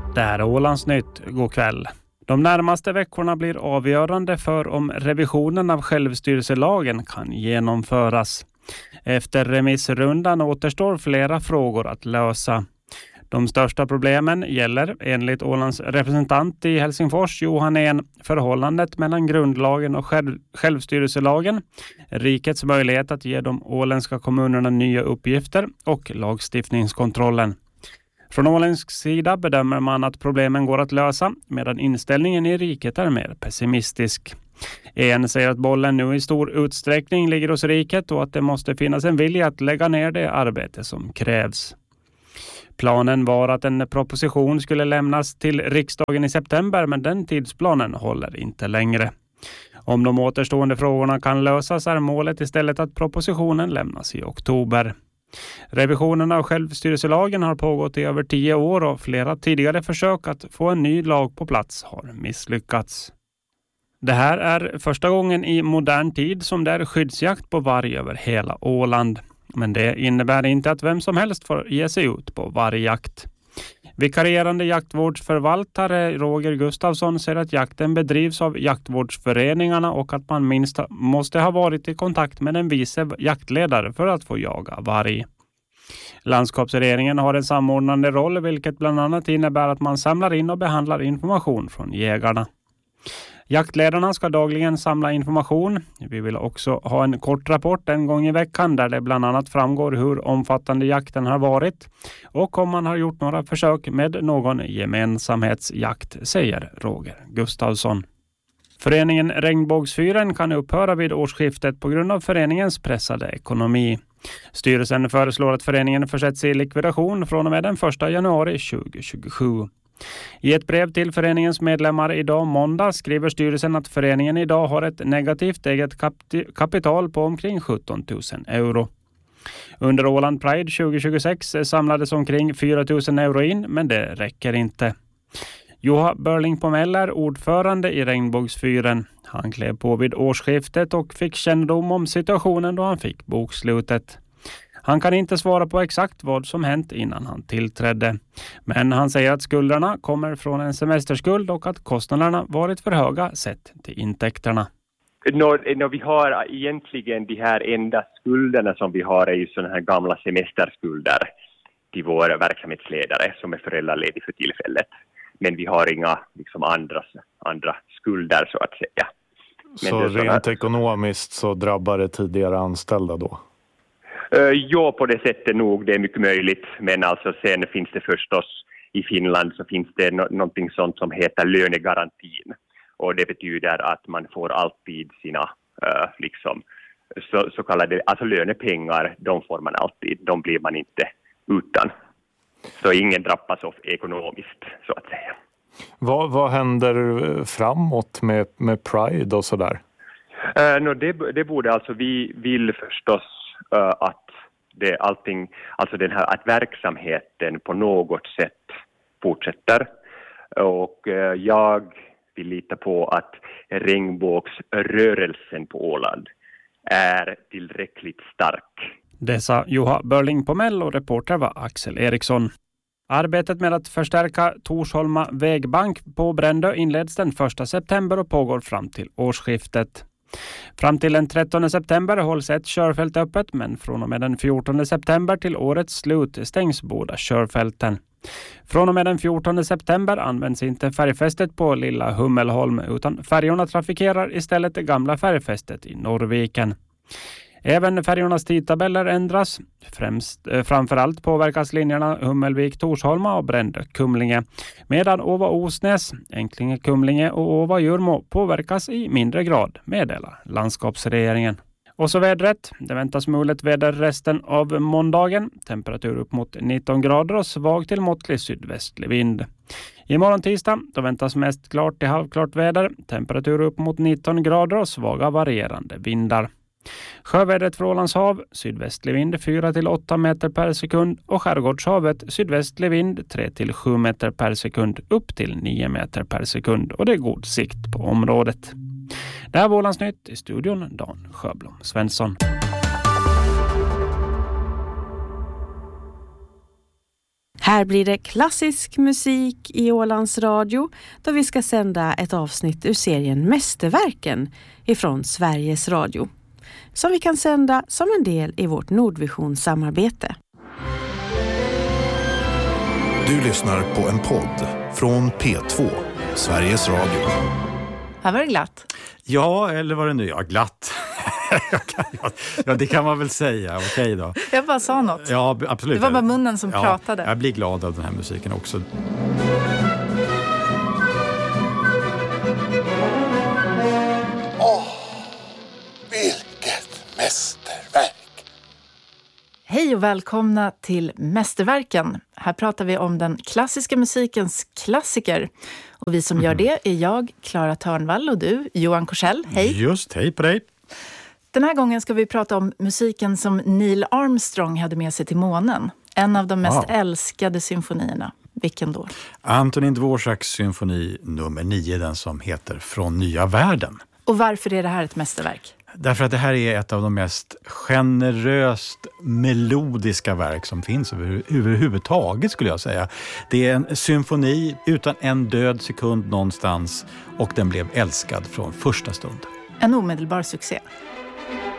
Det här är Ålandsnytt. God kväll. De närmaste veckorna blir avgörande för om revisionen av självstyrelselagen kan genomföras. Efter remissrundan återstår flera frågor att lösa. De största problemen gäller, enligt Ålands representant i Helsingfors, Johan En, förhållandet mellan grundlagen och självstyrelselagen, rikets möjlighet att ge de åländska kommunerna nya uppgifter och lagstiftningskontrollen. Från åländsk sida bedömer man att problemen går att lösa, medan inställningen i riket är mer pessimistisk. En säger att bollen nu i stor utsträckning ligger hos riket och att det måste finnas en vilja att lägga ner det arbete som krävs. Planen var att en proposition skulle lämnas till riksdagen i september, men den tidsplanen håller inte längre. Om de återstående frågorna kan lösas är målet istället att propositionen lämnas i oktober. Revisionen av självstyrelselagen har pågått i över 10 år och flera tidigare försök att få en ny lag på plats har misslyckats. Det här är första gången i modern tid som det är skyddsjakt på varg över hela Åland. Men det innebär inte att vem som helst får ge sig ut på vargjakt. Vikarierande jaktvårdsförvaltare Roger Gustafsson säger att jakten bedrivs av jaktvårdsföreningarna och att man minst måste ha varit i kontakt med en vice jaktledare för att få jaga varg. Landskapsregeringen har en samordnande roll, vilket bland annat innebär att man samlar in och behandlar information från jägarna. Jaktledarna ska dagligen samla information. Vi vill också ha en kort rapport en gång i veckan där det bland annat framgår hur omfattande jakten har varit och om man har gjort några försök med någon gemensamhetsjakt, säger Roger Gustafsson. Föreningen Regnbågsfyren kan upphöra vid årsskiftet på grund av föreningens pressade ekonomi. Styrelsen föreslår att föreningen försätts i likvidation från och med den 1 januari 2027. I ett brev till föreningens medlemmar idag måndag skriver styrelsen att föreningen idag har ett negativt eget kapital på omkring 17 000 euro. Under Åland Pride 2026 samlades omkring 4 000 euro in, men det räcker inte. Johan Börling Pomell är ordförande i Regnbågsfyren. Han klev på vid årsskiftet och fick kännedom om situationen då han fick bokslutet. Han kan inte svara på exakt vad som hänt innan han tillträdde. Men han säger att skulderna kommer från en semesterskuld och att kostnaderna varit för höga sett till intäkterna. Vi har egentligen de här enda skulderna som vi har är ju sådana här gamla semesterskulder till vår verksamhetsledare som är föräldraledig för tillfället. Men vi har inga andra skulder så att säga. Men så rent ekonomiskt så drabbar det tidigare anställda då? Ja, på det sättet nog, det är mycket möjligt. Men alltså sen finns det förstås i Finland så finns det någonting sånt som heter lönegarantin. Och det betyder att man får alltid sina så kallade alltså lönepengar, de får man alltid. De blir man inte utan. Så ingen drabbas av ekonomiskt så att säga. Vad händer framåt med Pride och sådär? Det borde alltså, vi vill förstås att att verksamheten på något sätt fortsätter. Och jag vill lita på att regnbågsrörelsen på Åland är tillräckligt stark. Det sa Johan Börling Pomell och reporter var Axel Eriksson. Arbetet med att förstärka Torsholma vägbank på Brändö inleds den 1 september och pågår fram till årsskiftet. Fram till den 13 september hålls ett körfält öppet, men från och med den 14 september till årets slut stängs båda körfälten. Från och med den 14 september används inte färgfästet på Lilla Hummelholm utan färjorna trafikerar istället det gamla färgfästet i Norrviken. Även färjornas tidtabeller ändras. Framförallt påverkas linjerna Hummelvik-Torsholma och Brändö-Kumlinge. Medan Åva-Osnäs, Enklinge-Kumlinge och Åva-Jurmo påverkas i mindre grad, meddelar landskapsregeringen. Och så vädret. Det väntas mulet väder resten av måndagen. Temperatur upp mot 19 grader och svag till måttlig sydvästlig vind. Imorgon tisdag då väntas mest klart till halvklart väder. Temperatur upp mot 19 grader och svaga varierande vindar. Sjövädret för Ålands hav, sydvästlig vind 4-8 meter per sekund och skärgårdshavet sydvästlig vind 3-7 meter per sekund upp till 9 meter per sekund och det är god sikt på området. Det här var Ålandsnytt, i studion Dan Sjöblom Svensson. Här blir det klassisk musik i Ålands Radio då vi ska sända ett avsnitt ur serien Mästerverken ifrån Sveriges Radio. Som vi kan sända som en del i vårt Nordvision-samarbete. Du lyssnar på en podd från P2, Sveriges Radio. Här var det glatt. Ja, eller var det nu? Ja, glatt. Ja, det kan man väl säga. Okej då. Jag bara sa något. Ja, absolut. Det var bara munnen som pratade. Jag blir glad av den här musiken också. Vilket mästerverk! Hej och välkomna till Mästerverken. Här pratar vi om den klassiska musikens klassiker. Och vi som gör det är jag, Clara Törnvall, och du, Johan Korsell. Hej! Just, hej på dig! Den här gången ska vi prata om musiken som Neil Armstrong hade med sig till månen. En av de mest älskade symfonierna. Vilken då? Antonin Dvoraks symfoni nummer 9, den som heter Från nya världen. Och varför är det här ett mästerverk? Därför att det här är ett av de mest generöst melodiska verk som finns överhuvudtaget, skulle jag säga. Det är en symfoni utan en död sekund någonstans, och den blev älskad från första stund. En omedelbar succé.